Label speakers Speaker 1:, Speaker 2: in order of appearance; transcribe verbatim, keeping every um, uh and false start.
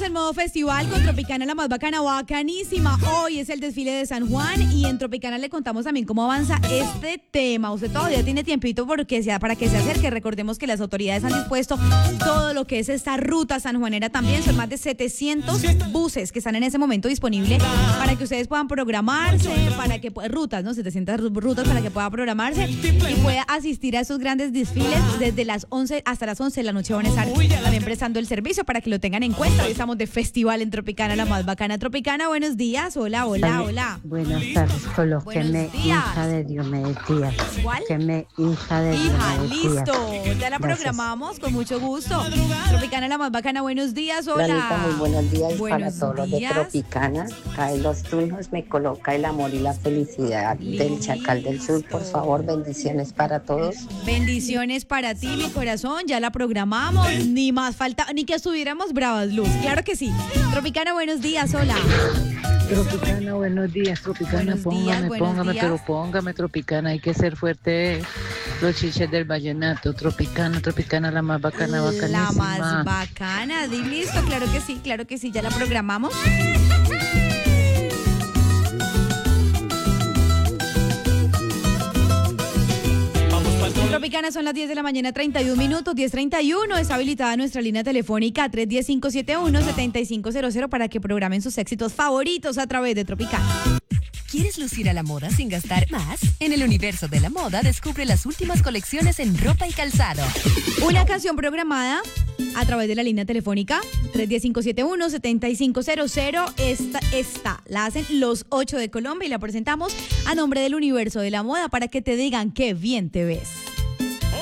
Speaker 1: en modo festival con Tropicana, la más bacana, bacanísima. Hoy es el desfile de San Juan y en Tropicana le contamos también cómo avanza este tema. Usted todavía tiene tiempito porque sea, para que se acerque. Recordemos que las autoridades han dispuesto todo lo que es esta ruta sanjuanera también. Son más de setecientos buses que están en ese momento disponibles para que ustedes puedan programarse, para que rutas, ¿no? setecientas rutas para que pueda programarse y pueda asistir a esos grandes desfiles desde las once hasta las once de la noche. Van a estar también prestando el servicio para que lo tengan en cuenta. Hoy estamos de festival en Tropicana, la más bacana. Tropicana, buenos días. Hola, hola, hola.
Speaker 2: Buenas tardes, colóqueme hija de Diomedes Díaz.
Speaker 1: ¿Cuál?
Speaker 2: Que me hija de
Speaker 1: Hija,
Speaker 2: Diomedes
Speaker 1: listo.
Speaker 2: Díaz.
Speaker 1: Ya la
Speaker 2: Gracias.
Speaker 1: programamos con mucho gusto. Tropicana, la más bacana. Buenos días, hola.
Speaker 3: Lalita, muy buenos días
Speaker 1: Buenos
Speaker 3: para todos los de
Speaker 1: días.
Speaker 3: Tropicana. Caen los turnos, me coloca el amor y la felicidad del Chacal del Sur. Por favor, bendiciones para todos.
Speaker 1: Bendiciones para ti, mi corazón. Ya la programamos. Ni más falta, ni que estuviéramos bravas, Luz. Claro que sí. Tropicana, buenos días, hola.
Speaker 4: Tropicana, buenos días, Tropicana,
Speaker 1: Buenos
Speaker 4: póngame,
Speaker 1: días, buenos
Speaker 4: póngame,
Speaker 1: días.
Speaker 4: pero póngame, Tropicana, hay que ser fuerte, los chiches del vallenato, Tropicana, Tropicana, la más bacana, bacanísima.
Speaker 1: La más bacana. Di listo, claro que sí, claro que sí. Ya la programamos. Tropicana, son las diez de la mañana, treinta y un minutos, diez treinta y uno. Está habilitada nuestra línea telefónica tres uno cero, cinco siete uno, siete cinco cero cero para que programen sus éxitos favoritos a través de Tropicana.
Speaker 5: ¿Quieres lucir a la moda sin gastar más? En el universo de la moda descubre las últimas colecciones en ropa y calzado.
Speaker 1: Una canción programada a través de la línea telefónica tres uno cero, cinco siete uno, siete cinco cero cero. Esta, esta la hacen los ocho de Colombia y la presentamos a nombre del universo de la moda para que te digan qué bien te ves.